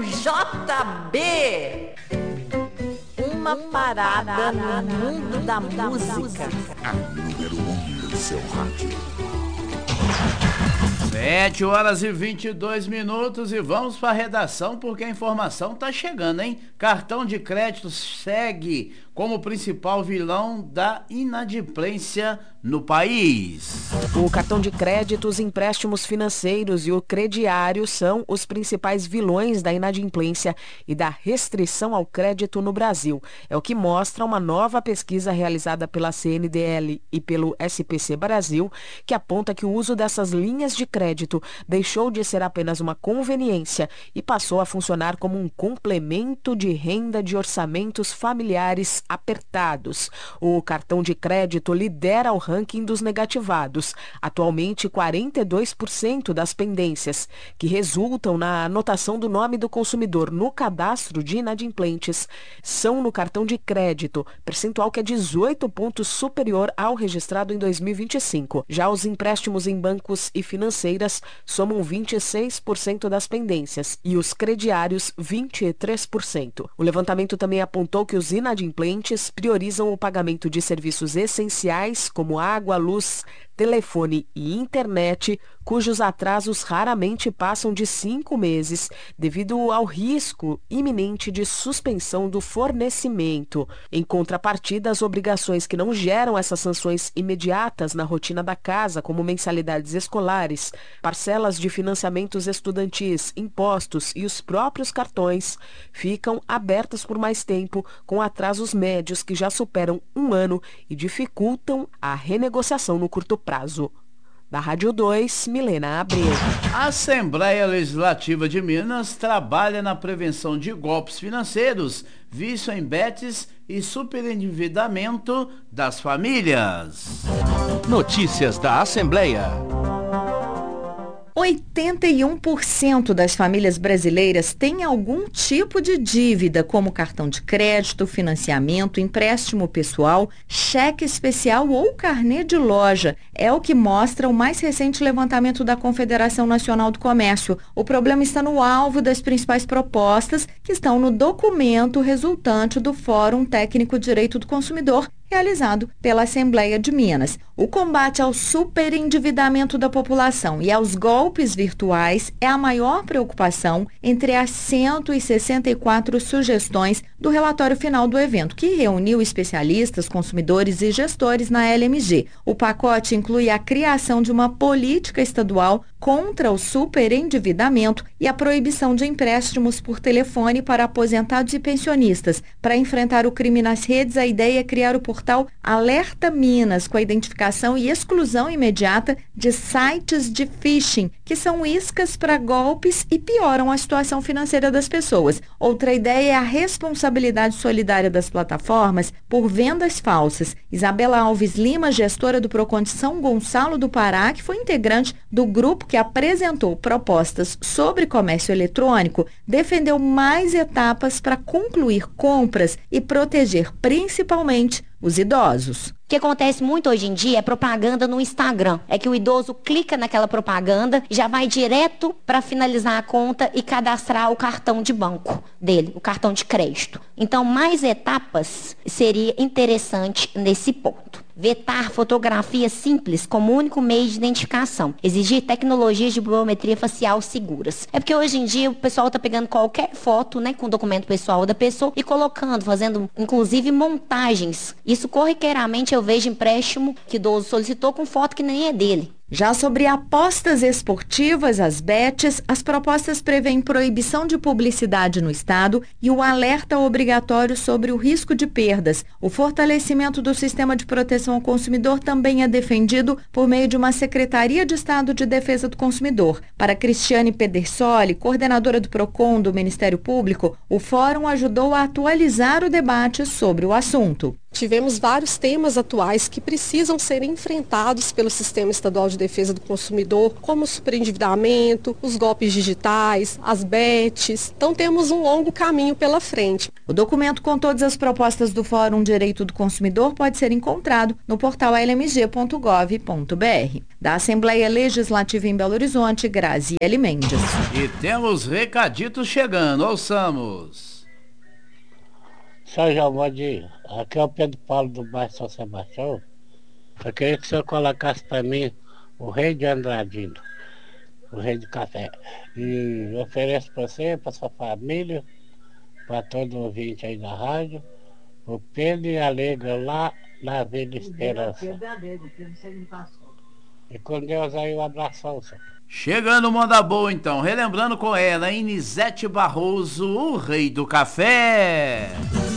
JB. Uma parada no mundo da música. A número 1 do seu rádio. 7h22 e vamos para a redação porque a informação tá chegando, hein? Cartão de crédito segue como principal vilão da inadimplência no país. O cartão de crédito, os empréstimos financeiros e o crediário são os principais vilões da inadimplência e da restrição ao crédito no Brasil. É o que mostra uma nova pesquisa realizada pela CNDL e pelo SPC Brasil, que aponta que o uso dessas linhas de crédito deixou de ser apenas uma conveniência e passou a funcionar como um complemento de renda de orçamentos familiares apertados. O cartão de crédito lidera o ranking dos negativados. Atualmente, 42% das pendências que resultam na anotação do nome do consumidor no cadastro de inadimplentes são no cartão de crédito, percentual que é 18 pontos superior ao registrado em 2025. Já os empréstimos em bancos e financeiras somam 26% das pendências e os crediários 23%. O levantamento também apontou que os inadimplentes priorizam o pagamento de serviços essenciais como água, luz, telefone e internet, cujos atrasos raramente passam de 5 meses, devido ao risco iminente de suspensão do fornecimento. Em contrapartida, as obrigações que não geram essas sanções imediatas na rotina da casa, como mensalidades escolares, parcelas de financiamentos estudantis, impostos e os próprios cartões, ficam abertas por mais tempo, com atrasos médios que já superam 1 ano e dificultam a renegociação no curto prazo. Da Rádio 2, Milena Abreu. A Assembleia Legislativa de Minas trabalha na prevenção de golpes financeiros, vício em bets e superendividamento das famílias. Notícias da Assembleia. 81% das famílias brasileiras têm algum tipo de dívida, como cartão de crédito, financiamento, empréstimo pessoal, cheque especial ou carnê de loja. É o que mostra o mais recente levantamento da Confederação Nacional do Comércio. O problema está no alvo das principais propostas que estão no documento resultante do Fórum Técnico Direito do Consumidor, realizado pela Assembleia de Minas. O combate ao superendividamento da população e aos golpes virtuais é a maior preocupação entre as 164 sugestões do relatório final do evento, que reuniu especialistas, consumidores e gestores na LMG. O pacote inclui a criação de uma política estadual contra o superendividamento e a proibição de empréstimos por telefone para aposentados e pensionistas. Para enfrentar o crime nas redes, a ideia é criar o portal Alerta Minas, com a identificação e exclusão imediata de sites de phishing, que são iscas para golpes e pioram a situação financeira das pessoas. Outra ideia é a responsabilidade solidária das plataformas por vendas falsas. Isabela Alves Lima, gestora do Procon de São Gonçalo do Pará, que foi integrante do grupo que apresentou propostas sobre comércio eletrônico, defendeu mais etapas para concluir compras e proteger principalmente os idosos. O que acontece muito hoje em dia é propaganda no Instagram. É que o idoso clica naquela propaganda, já vai direto para finalizar a conta e cadastrar o cartão de banco dele, o cartão de crédito. Então, mais etapas seria interessante nesse ponto. Vetar fotografias simples como único meio de identificação. Exigir tecnologias de biometria facial seguras. É porque hoje em dia o pessoal está pegando qualquer foto, né, com o documento pessoal da pessoa e colocando, fazendo inclusive montagens. Isso corriqueiramente eu vejo empréstimo que o idoso solicitou com foto que nem é dele. Já sobre apostas esportivas, as bets, as propostas prevêem proibição de publicidade no Estado e o alerta obrigatório sobre o risco de perdas. O fortalecimento do sistema de proteção ao consumidor também é defendido por meio de uma Secretaria de Estado de Defesa do Consumidor. Para Cristiane Pedersoli, coordenadora do Procon do Ministério Público, o fórum ajudou a atualizar o debate sobre o assunto. Tivemos vários temas atuais que precisam ser enfrentados pelo Sistema Estadual de Defesa do Consumidor, como o superendividamento, os golpes digitais, as bets. Então temos um longo caminho pela frente. O documento com todas as propostas do Fórum Direito do Consumidor pode ser encontrado no portal lmg.gov.br. Da Assembleia Legislativa em Belo Horizonte, Graziele Mendes. E temos recaditos chegando, ouçamos. São João, bom dia. Aqui é o Pedro Paulo do bairro São Sebastião. Eu queria que o senhor colocasse para mim o Rei de Andradino, o Rei do Café. E eu ofereço para você, para sua família, para todo ouvinte aí da rádio, o Pedro e a Alegra lá na Vila Esperança. E com Deus aí, um abração, senhor. Chegando o Manda Boa, então, relembrando com ela, Inisete Barroso, o Rei do Café.